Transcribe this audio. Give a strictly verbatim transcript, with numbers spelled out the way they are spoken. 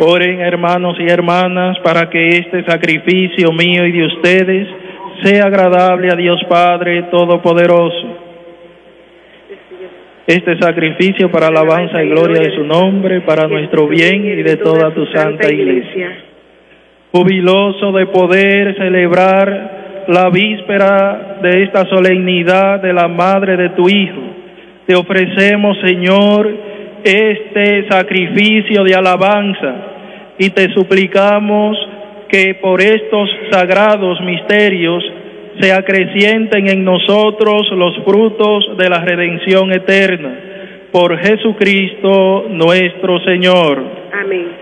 Oren, hermanos y hermanas, para que este sacrificio mío y de ustedes sea agradable a Dios Padre Todopoderoso. Este sacrificio para alabanza y gloria de su nombre, para nuestro bien y de toda tu santa iglesia. Jubiloso de poder celebrar la víspera de esta solemnidad de la Madre de tu Hijo, te ofrecemos, Señor, este sacrificio de alabanza y te suplicamos que por estos sagrados misterios se acrecienten en nosotros los frutos de la redención eterna. Por Jesucristo nuestro Señor. Amén.